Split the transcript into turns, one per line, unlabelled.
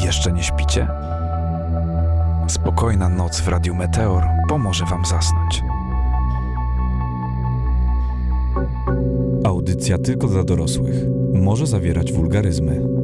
Jeszcze nie śpicie? Spokojna noc w Radiu Meteor pomoże wam zasnąć.
Audycja tylko dla dorosłych. Może zawierać wulgaryzmy.